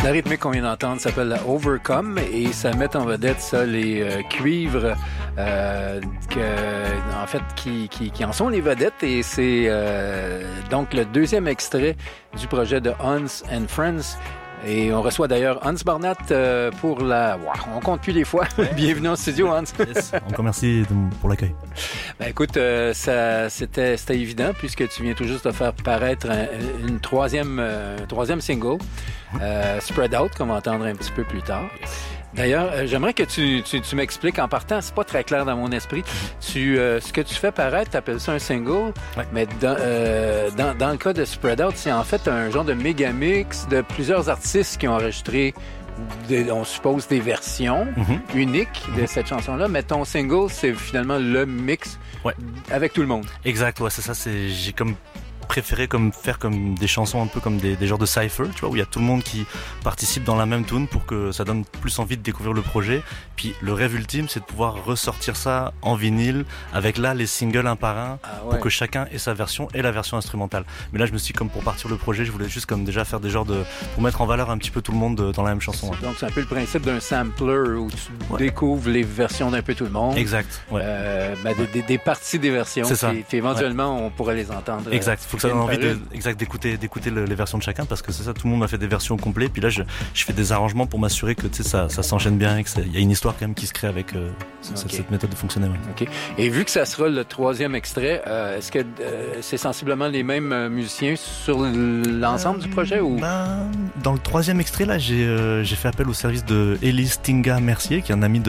La rythmique qu'on vient d'entendre s'appelle la Overcome et ça met en vedette ça les cuivres qui en sont les vedettes et c'est donc le deuxième extrait du projet de Hans and Friends. Et on reçoit d'ailleurs Hans Barnat pour la... Wow, on compte plus les fois. Ouais. Bienvenue en studio, Hans. Yes. Encore merci pour l'accueil. Ben écoute, c'était évident puisque tu viens tout juste de faire paraître un troisième single, Spread Out, qu'on va entendre un petit peu plus tard. D'ailleurs, j'aimerais que tu m'expliques en partant, c'est pas très clair dans mon esprit. Ce que tu fais paraître, tu appelles ça un single, ouais. Mais dans le cas de Spread Out, c'est en fait un genre de méga mix de plusieurs artistes qui ont enregistré, on suppose, des versions uniques de cette chanson-là, mais ton single, c'est finalement le mix avec tout le monde. Exact, ouais, c'est ça, j'ai comme préféré faire comme des chansons un peu comme des genres de cypher, tu vois, où il y a tout le monde qui participe dans la même tune pour que ça donne plus envie de découvrir le projet. Puis le rêve ultime, c'est de pouvoir ressortir ça en vinyle avec là les singles un par un pour que chacun ait sa version et la version instrumentale. Mais là, je me suis dit, comme pour partir le projet, je voulais juste comme déjà faire des genres pour mettre en valeur un petit peu tout le monde dans la même chanson. Ouais. Donc c'est un peu le principe d'un sampler où tu découvres les versions d'un peu tout le monde. Exact. Ouais. Des parties des versions. C'est ça. Puis éventuellement, on pourrait les entendre. Exact. Faut que ça donne envie d'écouter les versions de chacun parce que c'est ça, tout le monde m'a fait des versions complètes. Puis là, je fais des arrangements pour m'assurer que ça s'enchaîne bien et qu'il y a une histoire quand même qui se crée avec cette méthode de fonctionner. Ouais. Okay. Et vu que ça sera le troisième extrait, est-ce que c'est sensiblement les mêmes musiciens sur l'ensemble du projet ou? Dans le troisième extrait, là, j'ai fait appel au service de Élise Tinga Mercier, qui est un ami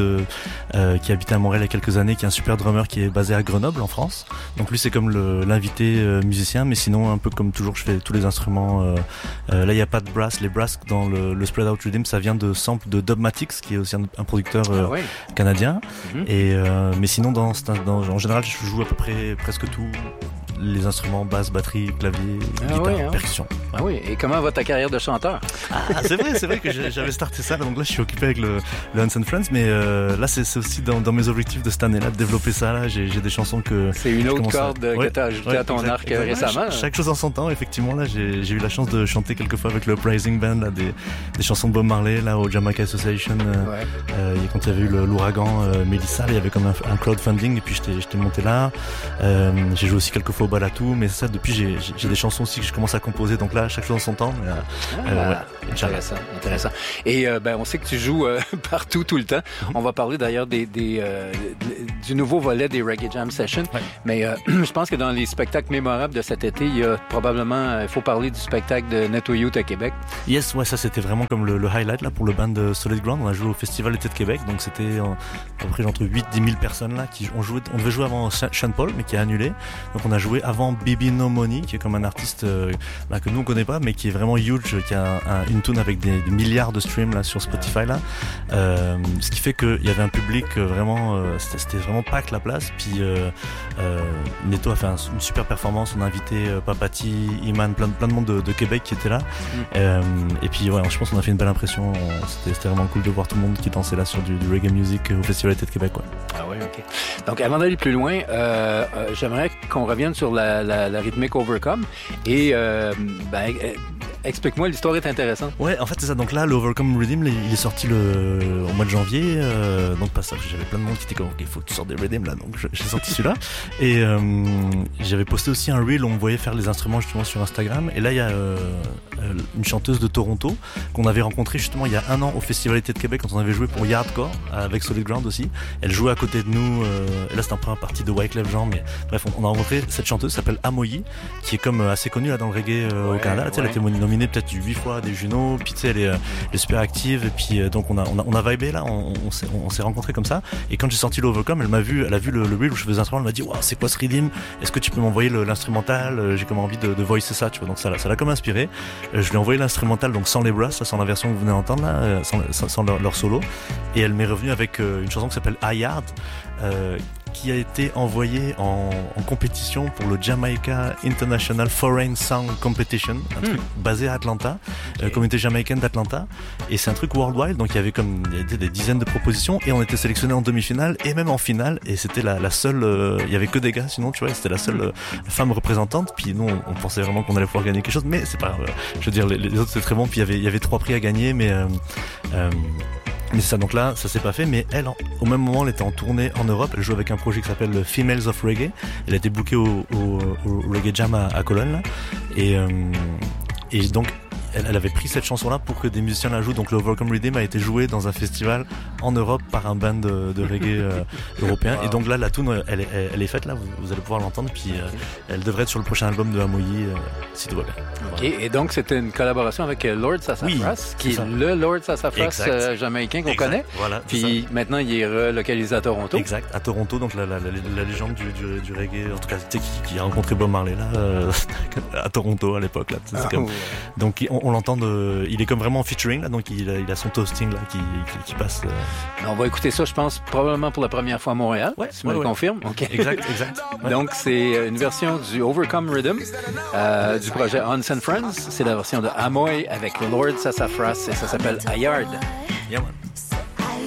qui habitait à Montréal il y a quelques années, qui est un super drummer qui est basé à Grenoble en France. Donc lui, c'est comme l'invité musicien, mais sinon, un peu comme toujours, je fais tous les instruments. Là, il n'y a pas de brass. Les brass dans le Spread Out Rhythm, ça vient de samples de Dubmatix, qui est aussi un producteur canadien. Et mais sinon, en général, je joue à peu près presque tous les instruments, basse, batterie, clavier, guitare, percussion. Ah oui, et comment va ta carrière de chanteur? C'est vrai que j'avais starté ça, donc là je suis occupé avec le Hans and Friends, mais là c'est aussi dans mes objectifs de cette année-là, de développer ça. Là, j'ai des chansons que... C'est une autre corde que tu as ajoutée à ton arc récemment. Chaque chose en son temps, effectivement. Là, j'ai eu la chance de chanter quelques fois avec le Uprising Band, là, des chansons de Bob Marley, là, au Jamaica Association, quand il y avait eu l'ouragan Mélissa, il y avait comme un crowdfunding, et puis j'étais monté là. J'ai joué aussi quelques fois au Balatou, mais ça, depuis, j'ai des chansons aussi que je commence à composer, donc là, chaque chose en son temps. Intéressant. Et on sait que tu joues partout, tout le temps. On va parler d'ailleurs du nouveau volet des Reggae Jam Sessions, mais je pense que dans les spectacles mémorables de cet été, il y a probablement, il faut parler du spectacle de Netto Youth à Québec. Yes, ouais, ça c'était vraiment comme le highlight là pour le band de Solid Ground. On a joué au Festival d'été de Québec, donc c'était à peu près entre 8-10 000 personnes là qui on devait jouer avant Sean Paul, mais qui a annulé. Donc on a joué avant Bibi No Money, qui est comme un artiste que nous on connaît pas, mais qui est vraiment huge, qui a une tune avec des milliards de streams là sur Spotify là. Ce qui fait qu'il y avait un public vraiment, c'était vraiment pack la place. Puis Netto a fait une super performance. On a invité Papati, Iman, plein de monde de Québec qui était là. Et puis je pense qu'on a fait une belle impression. C'était vraiment cool de voir tout le monde qui dansait là sur du reggae music au Festival d'été de Québec. Ouais. Ah ouais, ok. Donc avant d'aller plus loin, j'aimerais qu'on revienne sur la rythmique Overcome et explique-moi, l'histoire est intéressante. Ouais, en fait c'est ça. Donc là, l'Overcome Rhythm, il est sorti au mois de janvier. Donc pas ça, j'avais plein de monde qui était comme il faut que tu sortes des rhythms là. Donc j'ai sorti celui-là. Et j'avais posté aussi un reel où on voyait faire les instruments justement sur Instagram. Et là il y a une chanteuse de Toronto qu'on avait rencontrée justement il y a 1 an au Festival d'été de Québec quand on avait joué pour Yardcore avec Solid Ground aussi. Elle jouait à côté de nous. Et là c'était un peu un parti de Wyclef Jean, mais bref, on a rencontré cette chanteuse qui s'appelle Amoyi, qui est comme assez connue là dans le reggae au Canada. Elle a été nominée peut-être 8 fois des Juno, puis tu sais elle est super active, et puis donc on a vibé là, on s'est rencontrés comme ça. Et quand j'ai sorti l'Overcome, elle a vu le reel où je faisais l'instrument, elle m'a dit wow, c'est quoi ce rhythm, est-ce que tu peux m'envoyer l'instrumental, j'ai comme envie de voicer ça, tu vois. Donc ça l'a comme inspiré. Je lui ai envoyé l'instrumental, donc sans les brass, sans la version que vous venez d'entendre là, sans leur solo, et elle m'est revenue avec une chanson qui s'appelle Ayard, qui a été envoyé en compétition pour le Jamaica International Foreign Song Competition, un truc basé à Atlanta. communauté jamaïcaine d'Atlanta. Et c'est un truc worldwide, donc il y avait des dizaines de propositions et on était sélectionnés en demi-finale et même en finale. Et c'était la seule, il y avait que des gars sinon, tu vois, c'était la seule femme représentante. Puis nous, on pensait vraiment qu'on allait pouvoir gagner quelque chose, mais c'est pas, je veux dire, les autres c'était très bon. Puis il y avait 3 prix à gagner, mais c'est ça, donc là, ça s'est pas fait, mais elle, au même moment, elle était en tournée en Europe, elle joue avec un projet qui s'appelle Females of Reggae, elle a été bookée au Reggae Jam à Cologne, là, et donc, elle avait pris cette chanson-là pour que des musiciens la jouent. Donc le Overcome Rhythm a été joué dans un festival en Europe par un band de reggae européen. Wow. Et donc là, la tune, elle est faite là. Vous allez pouvoir l'entendre. Puis elle devrait être sur le prochain album de Amoyi, si tout va bien. Okay. Voilà. Et donc c'était une collaboration avec Lord Sassafras, qui est le Lord Sassafras jamaïcain qu'on connaît. Voilà. Puis maintenant, il est relocalisé à Toronto. Exact. À Toronto, donc la légende du reggae, en tout cas, qui a rencontré Bob Marley là, à Toronto à l'époque là. Donc on l'entend, il est comme vraiment en featuring là, donc il a son toasting là qui passe. On va écouter ça, je pense, probablement pour la première fois à Montréal. Ouais, tu me le confirmes? Okay. Exact. Ouais. Donc c'est une version du Overcome Rhythm du projet Hans and Friends. C'est la version de Amoy avec Lord Sassafras et ça s'appelle Ayard. Yeah, man.